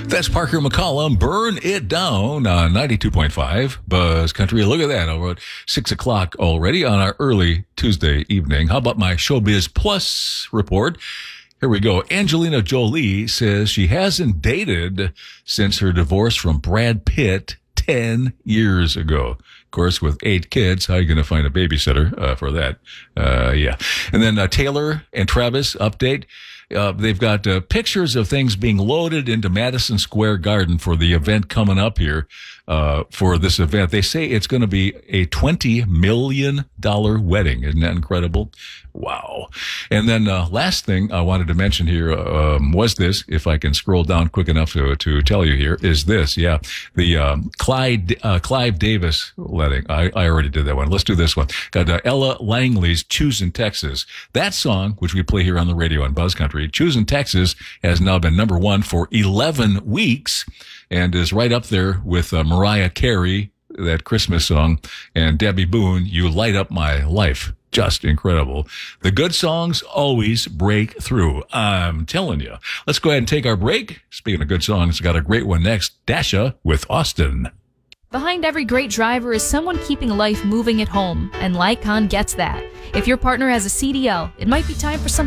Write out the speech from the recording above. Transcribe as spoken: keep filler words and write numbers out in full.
That's Parker McCollum, Burn It Down on ninety-two point five Buzz Country. Look at that, over at six o'clock already on our early Tuesday evening. How about my Showbiz Plus report? Here we go. Angelina Jolie says she hasn't dated since her divorce from Brad Pitt ten years ago. Of course, with eight kids, how are you going to find a babysitter uh, for that? Uh, yeah. And then uh, Taylor and Travis update. Uh, they've got uh, pictures of things being loaded into Madison Square Garden for the event coming up here uh, for this event. They say it's going to be a twenty million dollars wedding. Isn't that incredible? Wow. And then uh, last thing I wanted to mention here um, was this, if I can scroll down quick enough to to tell you here, is this. Yeah, the um, Clyde uh, Clive Davis wedding. I, I already did that one. Let's do this one. Got uh, Ella Langley's Choosing Texas. That song, which we play here on the radio on Buzz Country, Choosing Texas, has now been number one for eleven weeks and is right up there with uh, Mariah Carey, that Christmas song, and Debbie Boone, You Light Up My Life. Just incredible. The good songs always break through. I'm telling you. Let's go ahead and take our break. Speaking of good songs, got a great one next. Dasha with Austin. Behind every great driver is someone keeping life moving at home, and Lycon gets that. If your partner has a C D L, it might be time for some